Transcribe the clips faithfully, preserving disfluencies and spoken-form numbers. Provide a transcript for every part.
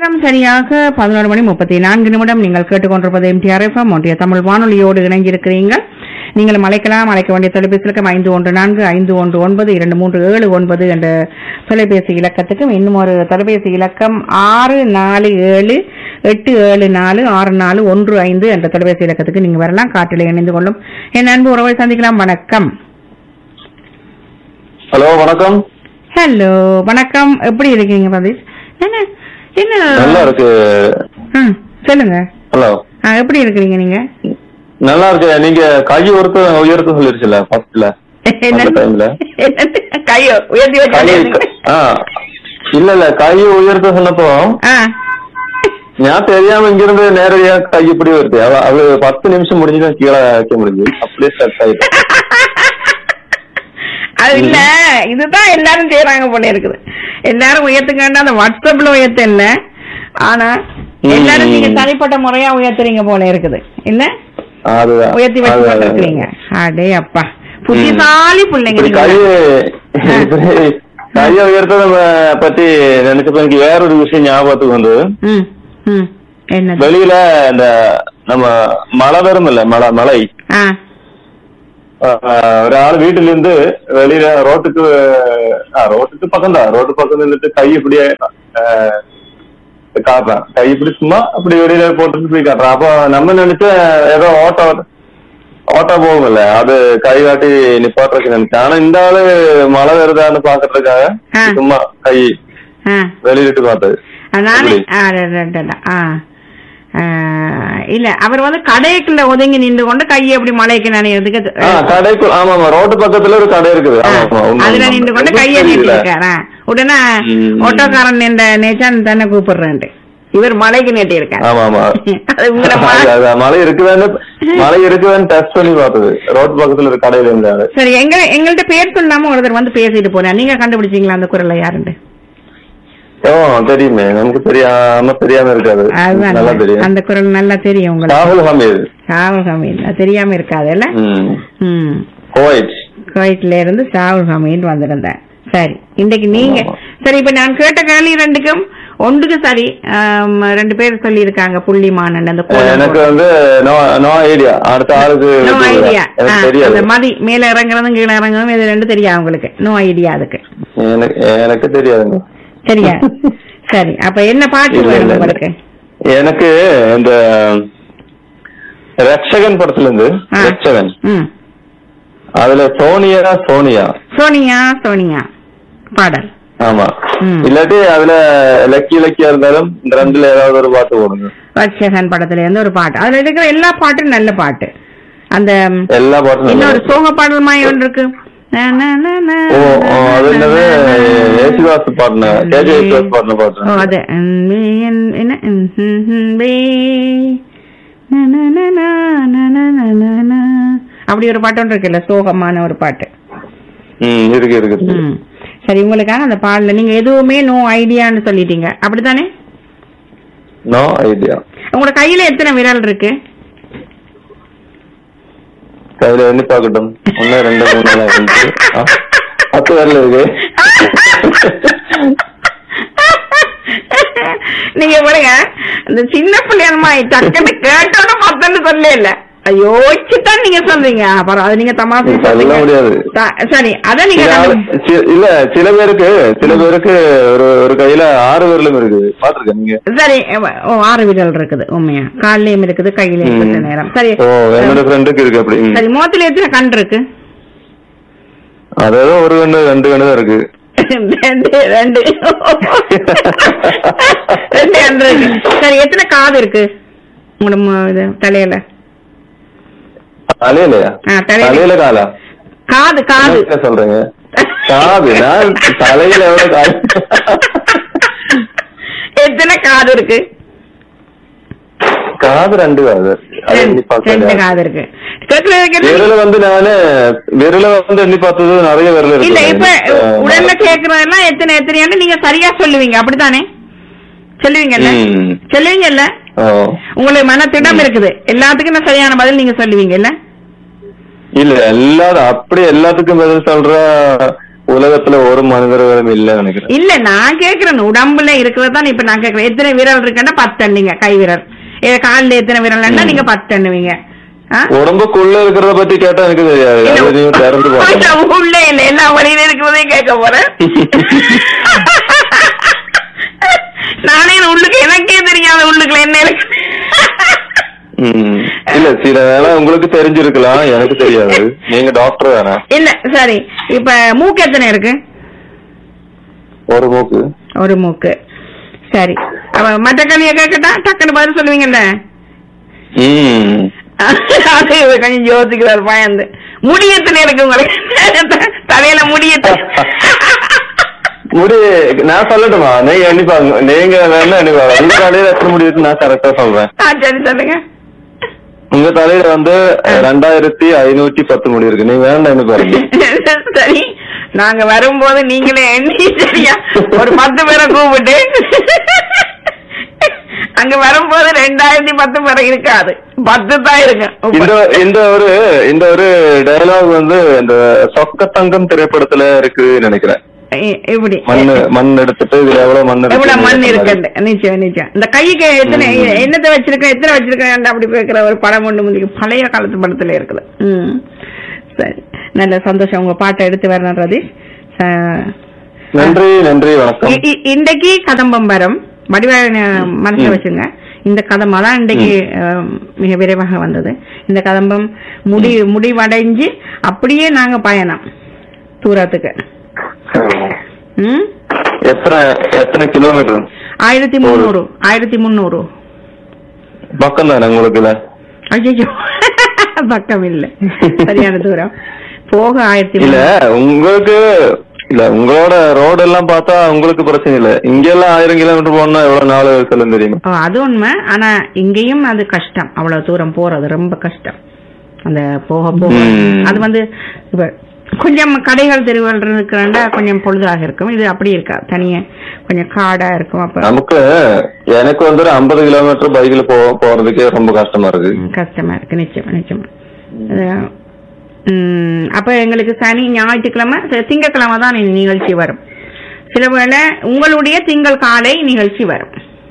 சரியாக பதினோரு மணி முப்பத்தி நான்கு நிமிடம். நீங்கள் கேட்டுக்கொண்டிருப்பது எம்டிஆர் எஃப்எம் ஒன்றிய தமிழ் வானொலியோடு இணைஞ்சிருக்கிறீர்கள். நீங்களும் அழைக்கலாம். அழைக்க வேண்டிய தொலைபேசி ஐந்து ஒன்று நான்கு ஐந்து ஒன்று ஒன்பது இரண்டு மூன்று ஏழு ஒன்பது என்ற தொலைபேசி இலக்கத்துக்கும் இன்னும் ஒரு தொலைபேசி இலக்கம் ஆறு நாலு ஏழு எட்டு ஏழு நாலு ஆறு நாலு ஒன்று ஐந்து என்ற தொலைபேசி இலக்கத்துக்கு நீங்க வரலாம். காற்றில் இணைந்து கொள்ளும் என் அன்பு உறவை சந்திக்கலாம். வணக்கம். ஹலோ, வணக்கம். ஹலோ, வணக்கம். எப்படி இருக்கீங்க பதீஷ்? என்ன என்ன நல்லா இருக்கு. சொல்லுங்க. ஹலோ, எப்படி இருக்கிறீங்க நீங்க? நல்லா இருக்கு. நீங்க கை ஒருத்த உயர்த்த சொல்லிருச்சுல ஃபர்ஸ்ட்ல டைம்ல கையோ உயர்த்தி வச்சு இல்ல இல்ல கை உயர்த்த சொன்னப்போ நான் தெரியாம இங்க இருந்து நேரடியா கை இப்படி வருது. அது பத்து நிமிஷம் முடிஞ்சுதான் கீழே வைக்க முடிஞ்சு. அப்படியே ஸ்டக் ஆயிட்டு. அது இல்ல, இதுதான் எல்லாரும் செய்யறாங்க போல இருக்குது. எல்லாரும் உயர்த்துக்காண்டா அந்த வாட்ஸ்அப்ல உயர்த்த இல்ல, ஆனா எல்லாரும் நீங்க தனிப்பட்ட முறையா உயர்த்துறீங்க போல இருக்குது. இல்ல உயர்த்தி வச்சு இருக்கிறீங்க. அடே அப்பா, புத்திசாலி பிள்ளைங்க. கைய உயர்த்தத பத்தி நினைச்சப்ப எனக்கு வேற ஒரு விஷயம் ஞாபகத்துக்கு வந்து, வெளியில இந்த நம்ம மழை வரும் இல்ல, மழை மழை ஒரு ஆள் வீட்டுல இருந்து வெளியில ரோட்டுக்கு ரோட்டுக்கு பக்கம் தான் ரோட்டு பக்கம் நின்றுட்டு கை இப்படியே காட்டுறான். கை இப்படி சும்மா அப்படி வெளியில போட்டுட்டு போய் காட்டுறான். அப்போ நம்ம நினைச்ச ஏதோ ஓட்டோ ஓட்டோ போகும்ல, அது கை காட்டி நிப்பாட்டுறதுக்கு நினைச்சேன். ஆனா இந்த ஆளு மழை வருதான்னு பாக்குறதுக்காக சும்மா கை வெளியிட்டு பார்த்தது. இல்ல, அவர் வந்து கடைக்குள்ள ஒதுங்கி நின்று கொண்டு கையை அப்படி மலைக்கு நனையறதுக்கு கடைக்கு, ஆமா ரோட்டு பக்கத்துல ஒரு கடை இருக்குது, அதுல நின்று கொண்டு கையை நீட்டிருக்காரா. உடனே ஓட்டோக்காரன் நின்ற நேச்சான் தானே கூப்பிடுறேன், இவர் மலைக்கு நீட்டி இருக்காரு. ஆமா ஆமா, மழை இருக்குதான்னு மழை இருக்குதான்னு டெஸ்ட் பண்ணி பார்த்தது ரோட்டு பக்கத்துல ஒரு கடையில இருந்தாரு. சரி, எங்க எங்கள்கிட்ட பேர் சொல்லாம ஒருத்தர் வந்து பேசிட்டு போறேன். நீங்க கண்டுபிடிச்சீங்களா அந்த குரலை யாருன்னு? ஓ, தெரியுமே, நமக்கு தெரியாம தெரியாம இருக்காது. நல்லா தெரியும், அந்த குரல் நல்லா தெரியும் உங்களுக்கு. ராகுல் ஹமீத். ராகுல் ஹமீத் தெரியாம இருக்காது இல்ல? ம், குவைத் குவைத்ல இருந்து ராகுல் ஹமீத் வந்திருந்தேன். சரி, இன்னைக்கு நீங்க சரி, இப்ப நான் கேட்ட கேள்வி ரெண்டுக்கும் ஒன்றுக்கு சரி ரெண்டு பேர் சொல்லி இருக்காங்க. புள்ளிமானன் அந்த எனக்கு வந்து நோ ஐடியா. அடுத்த ஆளுக்கு நோ ஐடியா. அந்த மதி மேல இறங்குறதும் கீழே இறங்குறதும் இது ரெண்டு தெரியாது உங்களுக்கு. No idea. அதுக்கு எனக்கு தெரியாதுங்க. சரியா? சரி, அப்ப என்ன பாட்டு வேணும் உங்களுக்கு? எனக்கு இந்த ரட்சகன் படத்துல இருந்து ரட்சகன், அதுல சோனியா சோனியா சோனியா சோனியா பாடல். ஆமா, இல்லாட்டி அதுல லக்கி லக்கியா இருந்தாலும் இந்த ரெண்டுல ஏதாவது ஒரு பாட்டு போடுங்க. ரட்சகன் படத்துல இருந்து ஒரு பாட்டு. அதுல இருக்கிற எல்லா பாட்டும் நல்ல பாட்டு. அந்த எல்லா பாட்டும் இன்னொரு சோக பாடல் மாதிரி ஒன்று இருக்கு. அப்படி ஒரு பாட்டு ஒன்று இருக்குல்ல, சோகமான ஒரு பாட்டு. சரி, உங்களுக்காக அந்த பாடல நீங்க எதுவுமே நோ ஐடியான்னு சொல்லிட்டீங்க, அப்படித்தானே? No idea. உங்களோட கையில எத்தனை விரல் இருக்கு? கையில எண்ணி பாக்கட்டும். ஒன்னு ரெண்டு மூணு நாலு பத்து வரல இருக்கு. நீங்க பாருங்க, இந்த சின்ன பிள்ளைமா டக்குன்னு கேட்டோட பத்தன்னு சொல்ல இல்ல, யோசிச்சுதான் நீங்க சொல்றீங்க. அப்புறம் அது நீங்க தமாசு சொல்ல முடியாது. சரி, அத நீங்க இல்ல, சில பேருக்கு சில பேருக்கு ஒரு ஒரு கையில ஆறு விரலும் இருக்குது, பாத்துருக்க நீங்க? சரி, ஆறு விரல் இருக்குது உண்மையா, காலையும் இருக்குது கையிலயும் இருக்குது நேரம். சரி, என்னோட ஃப்ரெண்டுக்கு இருக்கு அப்படி. சரி, முகத்துல எத்தனை கண் இருக்கு? அதாவது ஒரு கண்ணு ரெண்டு கண்ணு தான் இருக்கு. ரெண்டு ரெண்டு ரெண்டு கண் இருக்கு. சரி, எத்தனை காது இருக்கு உங்களோட தலையில? தலையிலயா? தலையில காலா? காது காது சொல்றீங்க? காது தலையில எவ்வளவு காது? எத்தனை காது இருக்கு? காது ரெண்டு காது. ரெண்டு காது இருக்கு. விரல வந்து நானு விரல வந்து எண்ணி பார்த்தது நிறைய விரல் இருக்கு. இல்ல, இப்ப உடல்ல கேக்குறதெல்லாம் எத்தனை எத்தனையான்னு நீங்க சரியா சொல்லுவீங்க, அப்படித்தானே? சொல்லுவீங்கல்ல சொல்லுவீங்கல்ல உங்களுக்கு மனத்திடம் இருக்குது. எல்லாத்துக்கும் சரியான பதில் நீங்க சொல்லுவீங்க இல்ல? இல்ல, எல்லாரும் அப்படி எல்லாத்துக்கும் பதில் சொல்ற உலகத்துல ஒரு மனிதர்களும் இல்ல நினைக்கிறேன். இல்ல நான் கேக்குறேன் உடம்புல இருக்கிறதான் இப்ப நான் கேக்குறேன். எத்தனை விரல் இருக்குன்னா பத்து எண்ணுங்க கை விரல். காலில் எத்தனை விரல் நீங்க பத்து எண்ணுவீங்க. உடம்புக்குள்ள இருக்கிறத பத்தி கேட்டா எனக்கு தெரியாது. உள்ள இல்ல எல்லா வழியில இருக்கிறதையும் கேட்க போறேன். நானே உள்ளுக்கு எனக்கே தெரியாத உள்ளுக்குள்ள என்ன இருக்கு. இல்ல சில வேலை உங்களுக்கு தெரிஞ்சிருக்கலாம், எனக்கு தெரியாது. நீங்க டாக்டர் தானே? இல்ல சரி. இப்ப மூக்கு எத்தனை இருக்கு? ஒரு மூக்கு. ஒரு மூக்கு சரி. அப்ப மற்ற கல்விய கேட்கட்டா டக்குன்னு பதில் சொல்லுவீங்கல்ல? அது கொஞ்சம் யோசிக்கிறார் பயந்து. முடி எத்தனை இருக்கு உங்களுக்கு? தலையில முடி எத்தனை? முடி நான் சொல்லட்டுமா? நீங்க எண்ணிப்பாங்க. நீங்க வேணா எண்ணிப்பாங்க. உங்க தலையில எத்தனை முடி இருக்கு நான் கரெக்டா சொல்றேன். சரி சொல்லுங்க. உங்க தலையில வந்து ரெண்டாயிரத்தி ஐநூத்தி பத்து முடி இருக்கு. நீங்க வேணா எண்ணி பாருங்க. சரி நாங்க வரும்போது நீங்களே எண்ணி சரியா ஒரு பத்து பேரை கூப்பிட்டு அங்க வரும்போது ரெண்டாயிரத்தி பத்து பேரை இருக்காது, பத்து தான் இருக்கு. இந்த ஒரு இந்த ஒரு டயலாக் வந்து இந்த சொக்க தங்கம் திரைப்படத்துல இருக்கு நினைக்கிறேன். இப்படி மண்ணு மண் எடுத்துட்டு இதுல எவ்வளவு மண் எவ்வளவு மண் இருக்கு. நிச்சயம் நிச்சயம். இந்த கைக்கு எத்தனை என்னத்தை வச்சிருக்கேன் எத்தனை வச்சிருக்கேன் அப்படி கேட்கிற ஒரு படம் ஒண்ணு முந்தைக்கு பழைய காலத்து படத்துல இருக்குது. ம் சரி நல்ல சந்தோஷம். உங்க பாட்டை எடுத்து வரணும் ரதீஷ். நன்றி நன்றி வணக்கம். இன்றைக்கு கதம்பம் வரும் வடிவான மனசுல வச்சுங்க. இந்த கதம்பம் தான் இன்றைக்கு மிக விரைவாக வந்தது. இந்த கதம்பம் முடி முடிவடைஞ்சு அப்படியே நாங்க பயணம் தூரத்துக்கு. எத்தனை கிலோமீட்டர்? ஆயிரத்தி முன்னூறு. ஆயிரத்தி முன்னூறு பக்கம் தானே உங்களுக்கு? ஐயோ பக்கம் இல்ல, சரியான தூரம் போக ஆயிரத்தி. இல்ல உங்களுக்கு இல்ல உங்களோட ரோடு எல்லாம் பார்த்தா உங்களுக்கு பிரச்சனை இல்ல. இங்க எல்லாம் ஆயிரம் கிலோமீட்டர் போனா எவ்வளவு நாள் செல்லும் தெரியுமா? அது உண்மை. ஆனா இங்கேயும் அது கஷ்டம். அவ்வளவு தூரம் போறது ரொம்ப கஷ்டம். அந்த போக போக அது வந்து கொஞ்சம் கடைகள் தெருவுகள் இருக்கிறாண்டா கொஞ்சம் பொழுதாக இருக்கும். இது அப்படி இருக்கா, தனியா கொஞ்சம் காடா இருக்கும். அப்ப நமக்கு எனக்கு வந்து ஒரு ஐம்பது கிலோமீட்டர் பைக்ல போ போறதுக்கே ரொம்ப கஷ்டமா இருக்கு. கஷ்டமா இருக்கு நிச்சயமா நிச்சயமா. உம் அப்ப எங்களுக்கு சனி ஞாயிற்றுக்கிழமை திங்கட்கிழமை தான் நிகழ்ச்சி வரும். சில வேளை உங்களுடைய திங்கள் காலை நிகழ்ச்சி வரும்.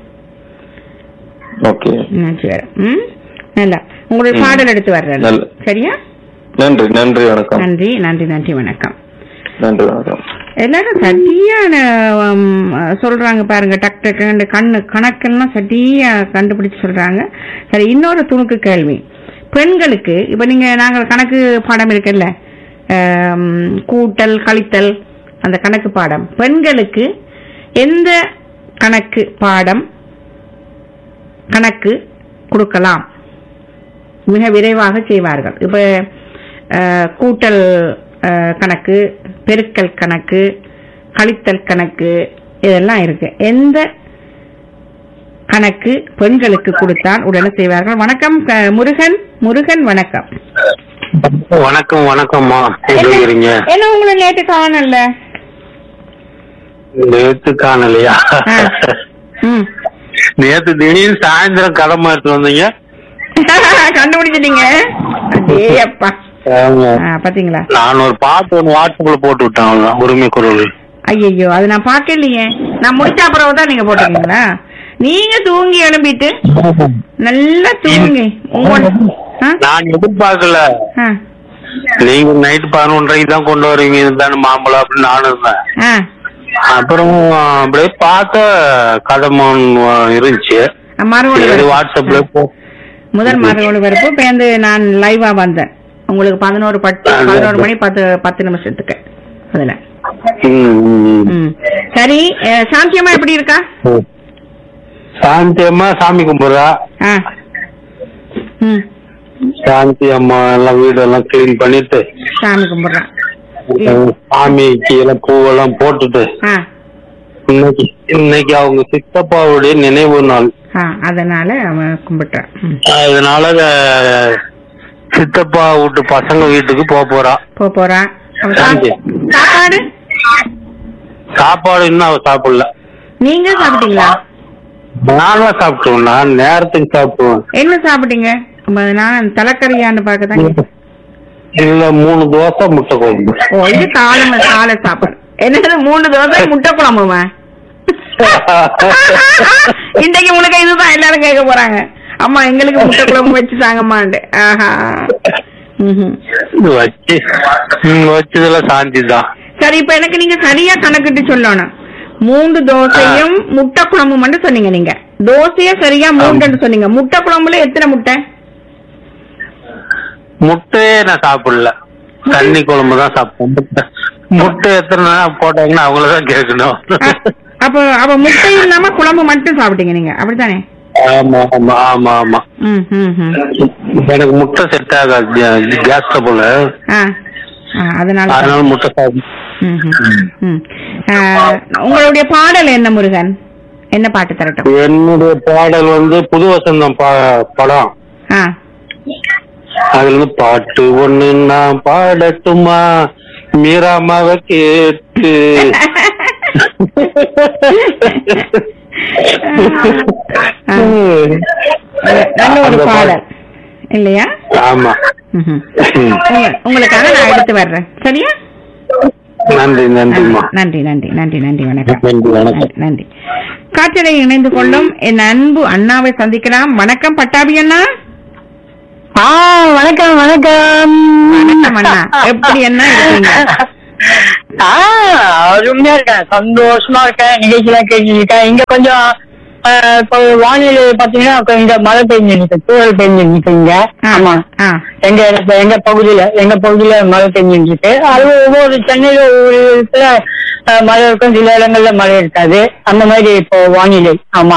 நிகழ்ச்சி வரும். உம் நல்லா உங்களுடைய பாடல் எடுத்து வர்றேன். சரியா? நன்றி நன்றி வணக்கம். நன்றி நன்றி நன்றி வணக்கம். நன்றி வணக்கம். எல்லாரும் சரியான சொல்றாங்க பாருங்க. டக் டக்கு கண்ணு கணக்கெல்லாம் சரியா கண்டுபிடிச்சு சொல்றாங்க. சரி இன்னொரு துணுக்கு கேள்வி. பெண்களுக்கு இப்ப நீங்க நாங்கள் கணக்கு பாடம் இருக்குல்ல, கூட்டல் கழித்தல் அந்த கணக்கு பாடம், பெண்களுக்கு எந்த கணக்கு பாடம் கணக்கு கொடுக்கலாம் மிக விரைவாக செய்வார்கள்? இப்ப கூட்டல் கணக்கு, பெருக்கல் கணக்கு, கழித்தல் கணக்கு இதெல்லாம் இருக்கு. எந்த கணக்கு பெண்களுக்கு கொடுத்தால் உடனே செய்வார்கள்? வணக்கம் முருகன். முருகன் வணக்கம். வணக்கம் வணக்கம்மா. என்ன உங்களை நேற்று காணல? நேற்று காணலையா? நேற்று திடீர்னு சாயந்தரம் கடமை எடுத்து வந்தீங்க, கண்டுபிடிச்சிட்டீங்க. பாத்தீங்களா? நான் ஒரு பாட்டு ஒன்று வாட்ஸ்அப்ல போட்டு விட்டேன், உரிமை குரல். ஐயோ அது நான் பாக்கலையே. நான் முடிச்ச அப்புறம் தான் நீங்க போட்டீங்களா? நீங்க தூங்கி எழுப்பிட்டு நல்லா தூங்கி. நான் எதிர்பார்க்கல, நீங்க நைட் பதினொன்றரைக்கு தான் கொண்டு வருவீங்க இதுதானே மாம்பழம் அப்படின்னு நானும் இருந்தேன். அப்புறம் அப்படியே பார்த்த கடமன் இருந்துச்சு வாட்ஸ்அப்ல. முதல் மறுபடி வரப்போ பேருந்து நான் லைவா வந்தேன் உங்களுக்கு பதினோரு பத்து பதினோரு மணி பத்து பத்து நிமிஷத்துக்கு. அதுல சரி சாந்தியம்மா எப்படி இருக்கா? சாந்தி அம்மா சாமி கும்பிடுறா. சாந்தி அம்மா எல்லாம் வீடெல்லாம் கிளீன் பண்ணிட்டு சாமி கும்பிடுறான். சாமிக்கு எல்லாம் பூவெல்லாம் போட்டுட்டு இன்னைக்கு இன்னைக்கு அவங்க சித்தப்பாவுடைய நினைவு நாள், அதனால அவன் கும்பிட்டான். அதனால சித்தப்பா வீட்டு பசங்க வீட்டுக்கு போக போறா போக போறான். சாப்பாடு சாப்பாடு இன்னும் அவ சாப்பிடல. நீங்க சாப்பிட்டீங்களா? நானும் சாப்பிட்டுவேன். நான் நேரத்துக்கு சாப்பிடுவேன். என்ன சாப்பிட்டீங்க? நான் தலைக்கறியான்னு பாக்கதான். இல்ல மூணு தோசை முட்டை குழம்பு. ஓ இது காலம் காலை சாப்பாடு. என்னது மூணு தோசை முட்டை குழம்புமா? இன்றைக்கு உங்களுக்கு இதுதான் எல்லாரும் கேட்க போறாங்க. அம்மா எங்களுக்கு முட்டை குழம்பு வச்சு தாங்கம்மாண்டு. ஆஹா வச்சு வச்சதுல சாந்திதான். சரி இப்ப எனக்கு நீங்க சரியா கணக்கிட்டு சொல்லணும். மூன்று தோசையும் முட்டை குழம்பு மட்டும் சொன்னீங்க. நீங்க தோசைய சரியா மூன்று சொன்னீங்க. முட்டை குழம்புல எத்தனை முட்டை? முட்டையே நான் சாப்பிடல, தண்ணி குழம்பு தான் சாப்பிட்டேன். முட்டை எத்தனை போட்டாங்கன்னா அவங்களதான் கேட்கணும். அப்ப அப்ப முட்டை இல்லாம குழம்பு மட்டும் சாப்பிட்டீங்க நீங்க, அப்படித்தானே? ஆமா ஆமா ஆமா ஆமா. எனக்கு முட்டை செட் ஆகாது, கேஸ் போல, அதனால அதனால முட்டை சாப்பிடு. உங்களுடைய பாடல் என்ன முருகன்? என்ன பாட்டு தரட்டும்? என்னுடைய பாடல் வந்து புது வசந்தம் படம். அதுல இருந்து பாட்டு ஒண்ணு நான் பாடட்டுமா மீராமாவ கேட்டு. நல்ல ஒரு பாடல் இல்லையா? ஆமா. உங்களுக்காக நான் எடுத்து வர்றேன். சரியா? நன்றி நன்றிமா. நன்றி நன்றி நன்றி நன்றி வணக்கம். நன்றி வணக்கம். நன்றி. காற்றலை இணைந்து கொள்ளும் என் அன்பு அண்ணாவை சந்திக்கலாம். வணக்கம் பட்டாபி அண்ணா. ஆ வணக்கம் வணக்கம் வணக்கம் அண்ணா. எப்படி என்ன இருக்கீங்க? அருமையா இருக்கேன், சந்தோஷமா இருக்கேன். நிகழ்ச்சியெல்லாம் கேட்டுருக்கேன். இங்க கொஞ்சம் வானிலை பாத்தீங்கன்னா இங்க மழை பெஞ்சிருக்கு, தூரல் பெஞ்சிருக்கு இங்க. ஆமா, எங்க எங்க பகுதியில எங்க பகுதியில மழை பெஞ்சிருக்கு. அது ஒவ்வொரு சென்னையில ஒவ்வொரு இடத்துல மழை இருக்கும், சில இடங்கள்ல மழை இருக்காது. அந்த மாதிரி இப்போ வானிலை. ஆமா,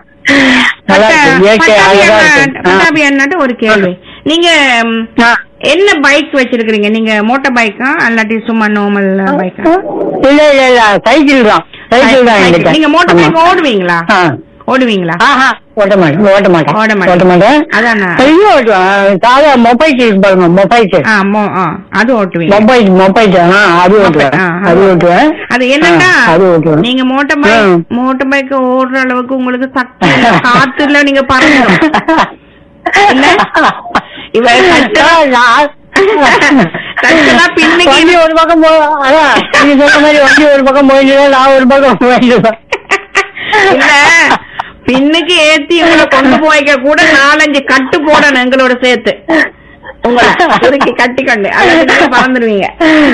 ஒரு கேள்வி, நீங்க என்ன பைக் வச்சிருக்கீங்க? நீங்க மோட்டார் பைக்கா அல்லாட்டி சும்மா நார்மல் பைக்கா? இல்ல இல்ல இல்ல சைக்கிள் தான். சைக்கிள் தான். நீங்க மோட்டார் பைக் ஓடுவீங்களா? ஓடுவீங்களா? ஓட்ட மாட்டேன் ஓட்ட மாட்டேன் ஓட்ட மாட்டேன். அதான் சாதா மொபைல் பாருங்க, மொபைல் அது ஓட்டுவீங்க? மொபைல் மொபைல் அது ஓட்டுவேன் அது ஓட்டுவேன். அது என்னன்னா நீங்க மோட்டார் பைக் மோட்டார் பைக் ஓடுற அளவுக்கு உங்களுக்கு சக்தி காத்துல நீங்க பறந்துடும். பின்னுக்கு ஒரு பக்கம் மாதிரி வண்டி ஒரு பக்கம் போயிடுவேன், நான் ஒரு பக்கம் போயிடுவேன். இல்ல பின்னுக்கு ஏத்தி உங்களை கொண்டு போய்க்க கூட நாலஞ்சு கட்டு போடணும் எங்களோட சேர்த்து. உங்களை கட்டி கொண்டு பறந்துருவீங்க.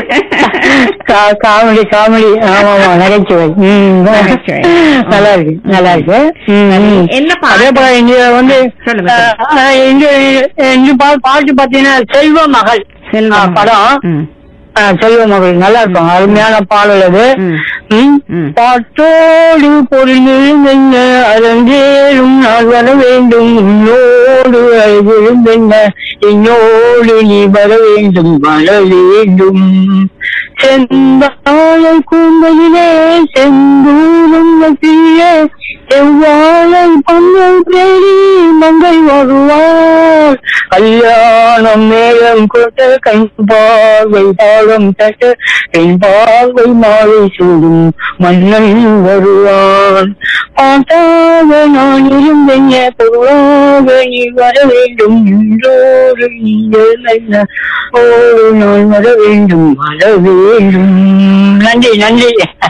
Comedy comedy. ஆமாமா, நகைச்சுவை. நல்லா இருக்கு நல்லா இருக்கு. என்ன அதே போல இங்க வந்து பாட்டு பாத்தீங்கன்னா செல்வ மகள் படம். செல்வ மகள் நல்லா இருக்கும், அருமையான பாடல் அது. பாட்டோடு பொருள் அரங்கேறும் நான் வர வேண்டும், உன்னோடு அழகும் என்ன என்னோடு நீ வர வேண்டும் வர வேண்டும். செந்தாழை கூந்தலிலே செந்தூரம் வசிலே செவ்வாழை பொங்கை தேடி மங்கை வருவார். கல்யாணம் மேலம் கொட்ட கண் பார்வை பாடம் தட்ட என் பார்வை மாலை சூடும் மன்னன் வருவான். பாட்டாக நான் இருந்தேன் பொருளாக நீ வர வேண்டும், என்றோடு நீங்கள் ஓடு நான் வர வேண்டும் வர வேண்டும். நன்றி நன்றி.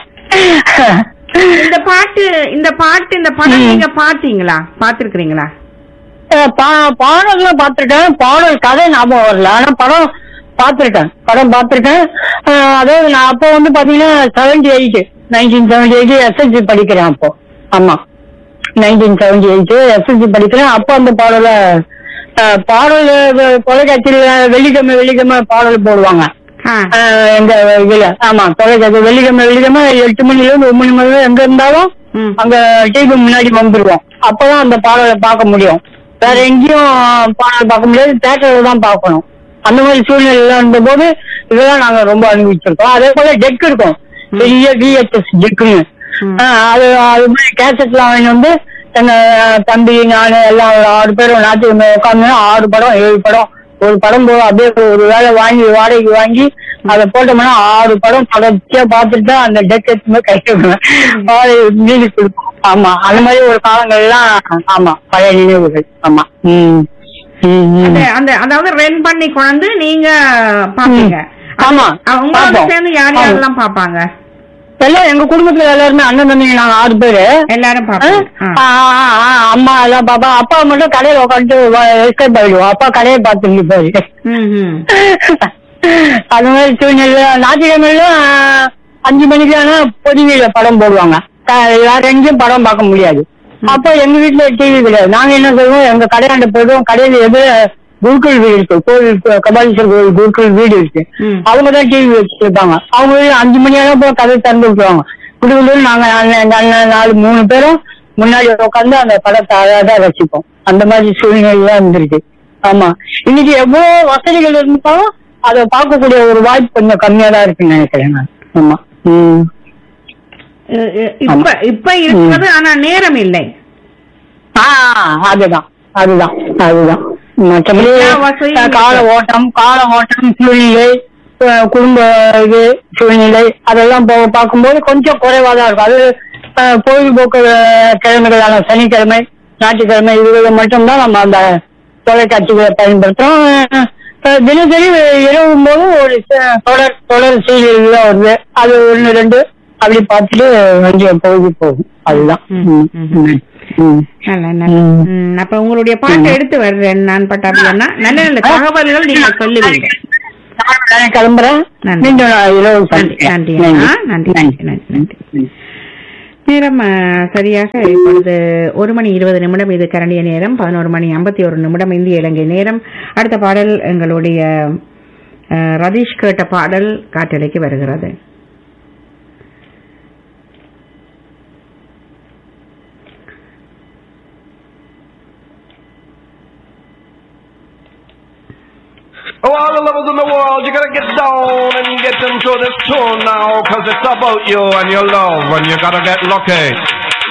இந்த பாட்டு இந்த பாட்டு இந்த படம் நீங்க பாத்தீங்களா? பாத்துருக்கீங்களா? பாடல்லாம் பாத்திருக்கேன், பாடல் கதை ஞாபகம் வரல, ஆனா படம் பாத்திருக்கேன் படம் பாத்திருக்கேன். அதாவது நான் அப்போ வந்து பாத்தீங்கன்னா seventy eight nineteen seventy eight SLC படிக்கிறேன் அப்போ. ஆமா, நைன்டீன் செவன்டி எயிட் எஸ்எல்சி படிக்கிறேன். அப்போ அந்த பாடல பாடல் தொலைக்காட்சியில வெள்ளிக்கிழமை வெள்ளிக்கிழமை பாடல் போடுவாங்க எங்க இதுல. ஆமா, தொலைக்காட்சி வெள்ளிக்கிழமை வெள்ளிக்கிழமை எட்டு மணில இருந்து ஒரு மணி மணி எங்க இருந்தாலும் அங்க டிவி முன்னாடி வந்துருவோம். அப்பதான் அந்த பாடலை பார்க்க முடியும், வேற எங்கேயும் பாடல் பார்க்க முடியாது, தியேட்டர்ல தான் பார்க்கணும். அந்த மாதிரி சூழ்நிலை இருந்த போது இதெல்லாம் நாங்க ரொம்ப அனுபவிச்சிருக்கோம். அதே போல டெக் இருக்கும், பெரிய விஹெச்எஸ் டெக்குன்னு. அது அது மாதிரி கேசட் எல்லாம் வாங்கி வந்து எங்க தம்பி நானு எல்லாம் ஆறு பேரும் ஞாயிற்றுக்கிழமை உட்காந்து ஆறு படம் ஏழு படம் ஒரு படம் போதும் அப்படியே ஒரு வேலை வாங்கி வாடகைக்கு வாங்கி அதை போட்டோம்னா ஆறு படம் தொடர்ச்சியா பார்த்துட்டு தான் அந்த டெக் எடுத்துமே கைவிடுவேன், மியூசிக் கொடுப்போம். ஆமா, அந்த மாதிரி ஒரு காலங்கள்லாம். ஆமா, பழைய நினைவுகள். ஆமா. உம் அந்த அதாவது ரென் பண்ணி கொண்டு நீங்க பாப்பீங்க. ஆமா, உங்களோட சேர்ந்து யார் யாரெல்லாம் பாப்பாங்க? எல்லாம் எங்க குடும்பத்துல எல்லாருமே அண்ணன் தம்பிங்க நாங்க ஆறு பேரு எல்லாரும் பாப்போம். அம்மா எல்லாம் பாப்பா. அப்பா மட்டும் கடையில உட்காந்து எஸ்கேப் ஆயிடுவோம். அப்பா கடையை பார்த்துட்டு போய் அது மாதிரி சூழ்நிலை. ஞாயிற்றுக்கிழமையில அஞ்சு மணிக்கு ஆனா பொதுவில படம் போடுவாங்க. வேற எங்கேயும் படம் பார்க்க முடியாது. அப்ப எங்க வீட்டுல டிவி கிடையாது. நாங்க என்ன செய்வோம், எங்க கடையாண்ட போயிடுவோம். கடையில எது குருக்கள் வீடு இருக்கு, கோவில் கபாலீஸ்வரர் கோவில் குருக்கள் வீடு இருக்கு. அவங்கதான் டிவி வச்சிருப்பாங்க. அவங்க அஞ்சு மணி நேரம் போய் கதை திறந்து விட்டுருவாங்க. குடும்பத்தில் நாங்க எங்க அண்ணன் நாலு மூணு பேரும் முன்னாடி உட்காந்து அந்த படத்தை அழகா ரசிப்போம். அந்த மாதிரி சூழ்நிலை தான் இருந்திருக்கு. ஆமா, இன்னைக்கு எவ்வளவு வசதிகள் இருந்தாலும் அதை பார்க்கக்கூடிய ஒரு வாய்ப்பு கொஞ்சம் கம்மியா தான் இருக்குன்னு நினைக்கிறேன் நான். ஆமா, உம் இப்ப இப்ப இருக்கிறது ஆனா நேரம் இல்லை. ஆஹ் அதுதான் அதுதான் அதுதான் மற்றபடி கால ஓட்டம் கால ஓட்டம் சூழ்நிலை, குடும்ப இது சூழ்நிலை அதெல்லாம் பார்க்கும்போது கொஞ்சம் குறைவாதான் இருக்கும். அது பொழுதுபோக்கு கிழமைகளான சனிக்கிழமை ஞாயிற்றுக்கிழமை இதுகளை மட்டும்தான் நம்ம அந்த தொலைக்காட்சிகளை பயன்படுத்துறோம். தினசரி இரவும் போது ஒரு தொடர் தொடர் செய்திகள் தான் வருது. அது ஒண்ணு ரெண்டு அப்படி பார்த்துட்டு கொஞ்சம் பொழுது போகும். அதுதான். அப்ப உங்களுடைய பாட்டை எடுத்து வர்றேன் நான். பட்டாபியன்னா நல்ல நல்ல தகவல்கள் நீங்க சொல்லுவீங்க. கிளம்புறேன். நன்றி நன்றி நன்றி. நேரம் சரியாக இப்பொழுது ஒரு மணி இருபது நிமிடம். இது கரண்டிய நேரம். பதினோரு மணி ஐம்பத்தி ஒரு நிமிடம் இந்திய இலங்கை நேரம். அடுத்த பாடல் எங்களுடைய ரதீஷ் கேட்ட பாடல் காற்றலைக்கு வருகிறது. Oh, all the lovers in the world, you gotta get down and get into this tune now, cause it's about you and your love, and you gotta get lucky.